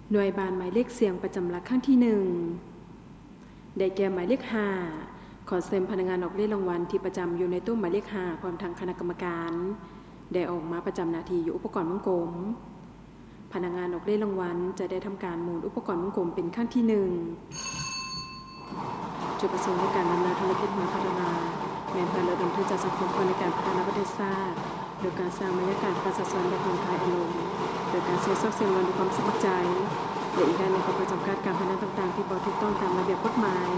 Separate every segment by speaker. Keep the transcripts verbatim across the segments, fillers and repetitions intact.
Speaker 1: หน่วยบานหมายเลขเสียงประจำหลักขั้นที่หนึ่งได้แก่หมายเลขห้าขอเซ็นพนักงานออกเลขรางวัลที่ประจำอยู่ในตู้หมายเลขห้าพร้อมทางคณะกรรมการได้ออกมาประจำหน้าที่อยู่อุปกรณ์วงกลมพนักงานออกเลขรางวัลจะได้ทำการหมุนอุปกรณ์วงกลมเป็นขั้นที่หนึ่งจุดประสงค์ในการดำเนินธุรกิจหวยพัฒนาแม่นเพื่อลดต้นทุนจากสังคมในการพัฒนาประเทศชาติโดยการสร้างบรรยากาศประชาชนและผ่อนคลายอารมณ์โดยการเสียสละเสียงวันด้วยความสมัครใจและอีกด้านหนึ่งก็เพื่อจำกัดการพนันต่างๆที่บ่ถูกต้องตามระเบียบกฎหมาย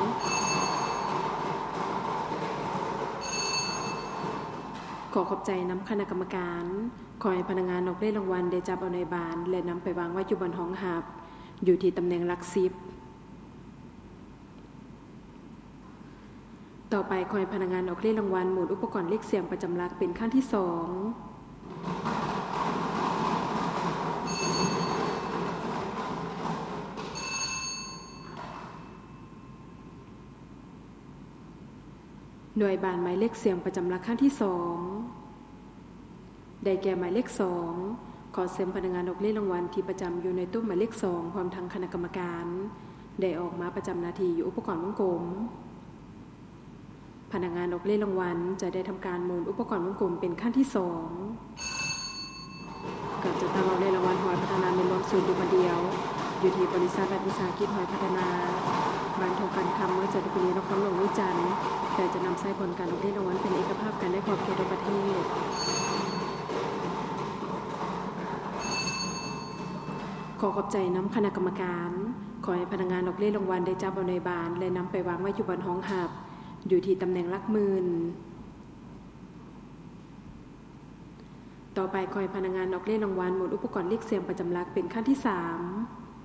Speaker 1: ขอขอบใจน้ำคณะกรรมการขอให้พนักงานออกเลขรางวัลได้จับเอาในบานและนำไปวางไว้อยู่บนห้องหับอยู่ที่ตำแหน่งหลักสิบต่อไปขอให้พนักงานออกเลขรางวัลหมุนอุปกรณ์เลขเสียงประจำหลักเป็นขั้นที่สองหน่วยบานหมายเลขเสียงประจำหลักขั้นที่สองได้แก่หมายเลขสองขอเสริมพนักงานออกเลขรางวัลที่ประจำอยู่ในตู้หมายเลขสองพร้อมทั้งคณะกรรมการได้ออกมาประจำหน้าที่อยู่อุปกรณ์วงกลมพนักงานออกเลขรางวัลจะได้ทำการหมุนอุปกรณ์วงกลมเป็นขั้นที่สองก่อนจะตั้งออกเลขรางวัลหอยพัฒนาในรวมศูนย์อยู่คนเดียวอยู่ที่บริษัทรัฐวิสาหกิจหอยพัฒนาบ้านทงกันคำเมื่อจัตุรีนครหลวงวิจันทร์แต่จะนำใช้ผลการออกเลขรางวัลเป็นเอกภาพกันได้ขอบเขตโดยประเทศขอขอบใจน้ำคณะกรรมการขอให้พนักงานออกเลขรางวัลได้จับเอาในบานและนำไปวางไว้อยู่บนห้องหับอยู่ที่ตำแหน่งหลักหมื่นต่อไปขอให้พนักงานออกเลขรางวัลหมุนอุปกรณ์เลขเสียงประจำหลักเป็นขั้นที่สาม